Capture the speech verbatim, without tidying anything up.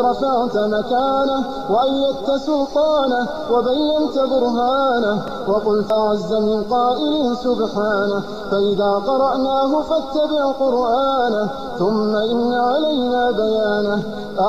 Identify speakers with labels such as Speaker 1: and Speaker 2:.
Speaker 1: رفعت مكانه وأيدت سلطانه وبينت برهانه وقلت عز من قائل سبحانه. فإذا قرأناه فاتبع قرآنه ثم إن علينا بيانه.